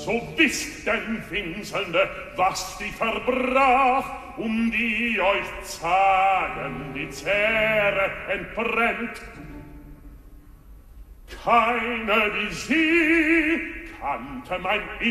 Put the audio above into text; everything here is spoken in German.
So wisst denn, Winselnde, was die verbrach, die euch zagen die Zähre entbrennt. Keine wie sie kannte mein